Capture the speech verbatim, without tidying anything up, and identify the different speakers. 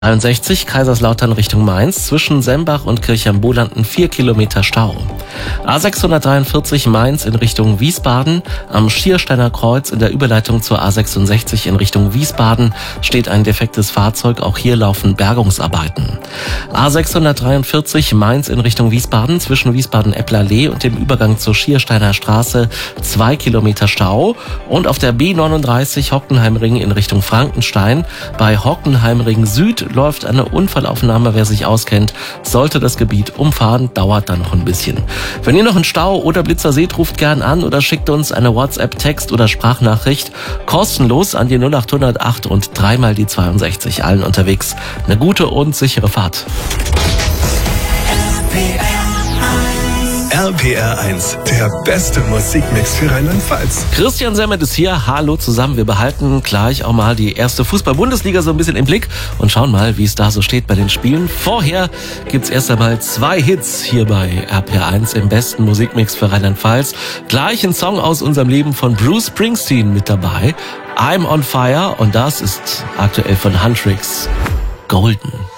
Speaker 1: einundsechzig Kaiserslautern Richtung Mainz, zwischen Sembach und Kirchheim-Bolanden vier Kilometer Stau. A sechshundertdreiundvierzig Mainz in Richtung Wiesbaden, am Schiersteiner Kreuz in der Überleitung zur A sechsundsechzig in Richtung Wiesbaden steht ein defektes Fahrzeug, auch hier laufen Bergungsarbeiten. A sechshundertdreiundvierzig Mainz in Richtung Wiesbaden, zwischen Wiesbaden-Epplerlee und dem Übergang zur Schiersteiner Straße zwei Kilometer Stau. Und auf der B neununddreißig Hockenheimring in Richtung Frankenstein, bei Hockenheimring Süd läuft eine Unfallaufnahme. Wer sich auskennt, sollte das Gebiet umfahren, dauert dann noch ein bisschen. Wenn ihr noch einen Stau oder Blitzer seht, ruft gern an oder schickt uns eine WhatsApp, Text oder Sprachnachricht kostenlos an die null acht null acht und dreimal die zweiundsechzig. Allen unterwegs eine gute und sichere Fahrt.
Speaker 2: R P R eins, der beste Musikmix für Rheinland-Pfalz.
Speaker 1: Christian Semmet ist hier. Hallo zusammen. Wir behalten gleich auch mal die erste Fußball-Bundesliga so ein bisschen im Blick und schauen mal, wie es da so steht bei den Spielen. Vorher gibt's erst einmal zwei Hits hier bei R P R eins im besten Musikmix für Rheinland-Pfalz. Gleich ein Song aus unserem Leben von Bruce Springsteen mit dabei. I'm on Fire, und das ist aktuell von Huntrix Golden.